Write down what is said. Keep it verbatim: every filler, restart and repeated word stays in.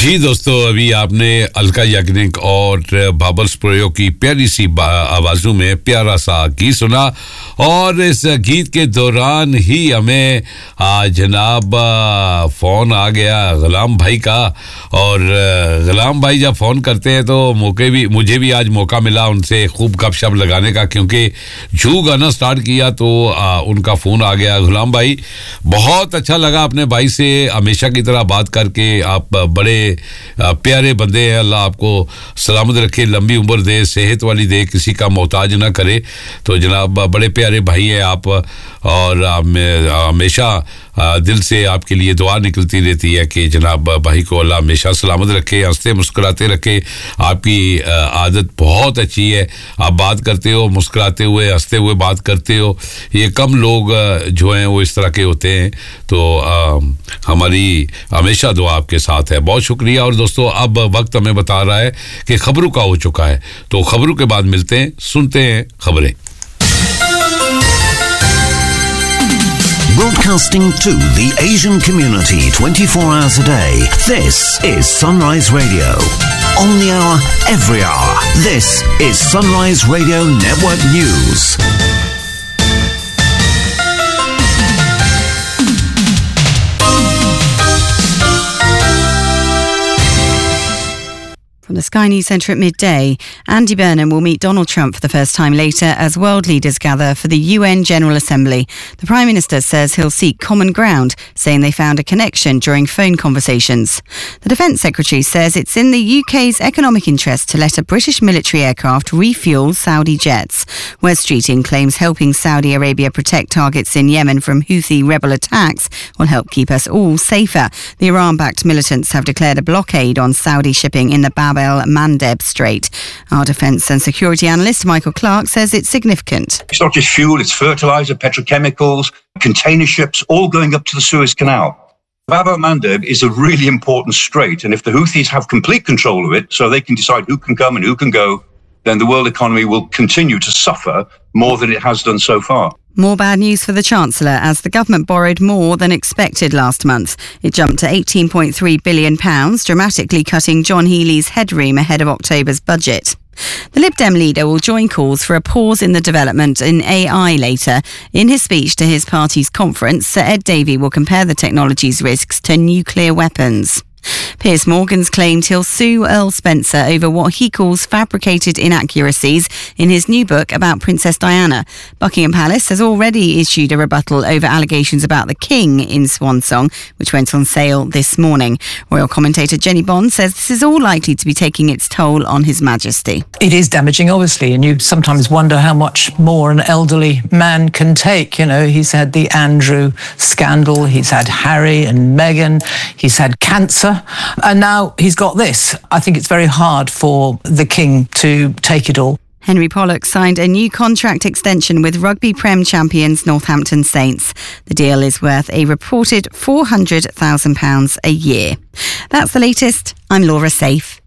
जी दोस्तों, अभी आपने अलका याग्निक और बाबर्स प्रयोग की प्यारी सी आवाज़ों में प्यारा सा गीत सुना और इस गीत के दौरान ही हमें जनाब फ़ोन आ गया गुलाम भाई का। और गुलाम भाई जब फ़ोन करते हैं तो मौके भी मुझे भी आज मौका मिला उनसे खूब गपशप लगाने का, क्योंकि जू गाना स्टार्ट किया तो आ, उनका फ़ोन आ गया। गुलाम भाई, बहुत अच्छा लगा अपने भाई से हमेशा की तरह बात करके। आप बड़े प्यारे बंदे हैं, अल्लाह आपको सलामत रखे, लंबी उम्र दे, सेहत वाली दे, किसी का मोहताज ना करे। तो जनाब बड़े प्यारे भाई हैं आप, और हमेशा दिल से आपके लिए दुआ निकलती रहती है कि जनाब भाई को अल्लाह हमेशा सलामत रखे, हंसते मुस्कुराते रखे। आपकी आदत बहुत अच्छी है, आप बात करते हो मुस्कुराते हुए, हंसते हुए बात करते हो। ये कम लोग जो हैं वो इस तरह के होते हैं। तो आ, हमारी हमेशा दुआ आपके साथ है। बहुत शुक्रिया। और दोस्तों, अब वक्त हमें बता रहा है कि खबरों का हो चुका है, तो खबरों के बाद मिलते हैं, सुनते हैं खबरें। Broadcasting to the Asian community twenty-four hours a day. This is Sunrise Radio. On the hour, every hour. This is Sunrise Radio Network News. From the Sky News Centre at midday, Andy Burnham will meet Donald Trump for the first time later as world leaders gather for the U N General Assembly. The Prime Minister says he'll seek common ground, saying they found a connection during phone conversations. The Defence Secretary says it's in the U K's economic interest to let a British military aircraft refuel Saudi jets. Wes Streeting claims helping Saudi Arabia protect targets in Yemen from Houthi rebel attacks will help keep us all safer. The Iran-backed militants have declared a blockade on Saudi shipping in the Bab el-Mandeb Strait. Our defence and security analyst Michael Clark says it's significant. It's not just fuel, it's fertiliser, petrochemicals, container ships, all going up to the Suez Canal. Bab el-Mandeb is a really important strait, and if the Houthis have complete control of it, so they can decide who can come and who can go, then the world economy will continue to suffer more than it has done so far. More bad news for the Chancellor as the government borrowed more than expected last month. It jumped to eighteen point three billion pounds, dramatically cutting John Healey's headroom ahead of October's budget. The Lib Dem leader will join calls for a pause in the development in A I later. In his speech to his party's conference, Sir Ed Davey will compare the technology's risks to nuclear weapons. Piers Morgan's claimed he'll sue Earl Spencer over what he calls fabricated inaccuracies in his new book about Princess Diana. Buckingham Palace has already issued a rebuttal over allegations about the King in Swan Song, which went on sale this morning. Royal commentator Jenny Bond says this is all likely to be taking its toll on His Majesty. It is damaging, obviously, and you sometimes wonder how much more an elderly man can take. You know, he's had the Andrew scandal, he's had Harry and Meghan, he's had cancer, and now he's got this. I think it's very hard for the King to take it all. Henry Pollock signed a new contract extension with rugby Prem champions Northampton Saints. The deal is worth a reported four hundred thousand pounds a year. That's the latest. I'm Laura Safe.